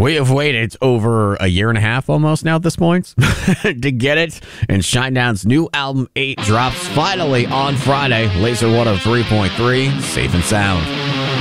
We have waited over a year and a half almost now at this point to get it. And Shinedown's new album 8 drops finally on Friday. Laser 103.3, safe and sound.